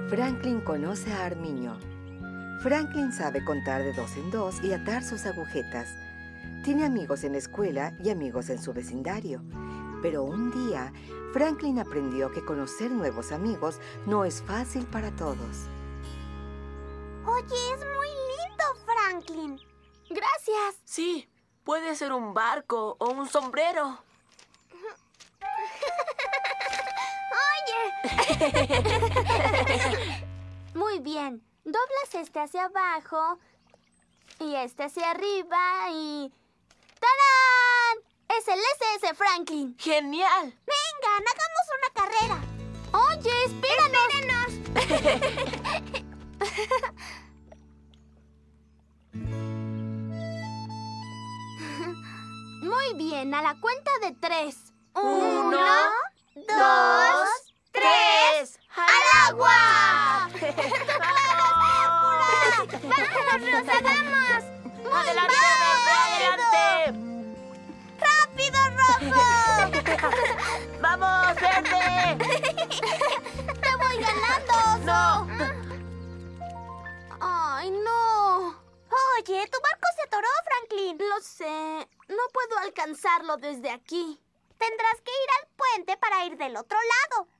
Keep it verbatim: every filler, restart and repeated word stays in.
Franklin conoce a Armiño. Franklin sabe contar de dos en dos y atar sus agujetas. Tiene amigos en la escuela y amigos en su vecindario. Pero un día, Franklin aprendió que conocer nuevos amigos no es fácil para todos. Oye, es muy lindo, Franklin. Gracias. Sí, puede ser un barco o un sombrero. ¡Oye! Muy bien. Doblas este hacia abajo y este hacia arriba y... ¡Tarán! Es el S S Franklin. ¡Genial! Vengan, hagamos una carrera. Oye, espéranos. ¡Espérenos! Muy bien, a la cuenta de tres. Uno, dos, tres. ¡Al agua! ¡Vamos, Rosa, vamos! ¡Muy ¡Adelante, rápido! adelante! ¡Rápido, Rojo! ¡Vamos, verde! ¡Te voy ganando, ¡No! ¡Ay, no! Oye, tu barco se atoró, Franklin. Lo sé. No puedo alcanzarlo desde aquí. Tendrás que ir al puente para ir del otro lado.